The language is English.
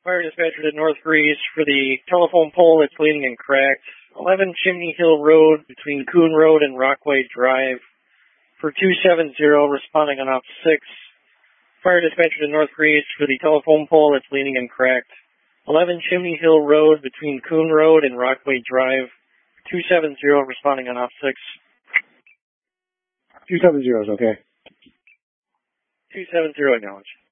Fire dispatcher to North Greece for the telephone pole that's leaning and cracked. 11 Chimney Hill Road between Coon Road and Rockway Drive for 270, responding on op 6. Fire dispatcher to North Greece for the telephone pole that's leaning and cracked. 11 Chimney Hill Road between Coon Road and Rockway Drive, 270, responding on op 6. 270 is okay. 270, acknowledge.